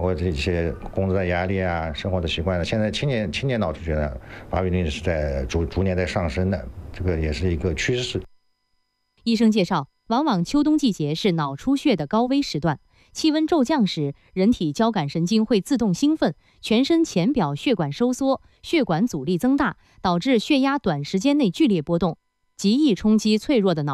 括这些工作的压力啊、生活的习惯，现在青年脑出血的发病率是在逐年在上升的，这个也是一个趋势。 医生介绍，往往秋冬季节是脑出血的高危时段，气温骤降时，人体交感神经会自动兴奋，全身浅表血管收缩，血管阻力增大，导致血压短时间内剧烈波动，极易冲击脆弱的脑。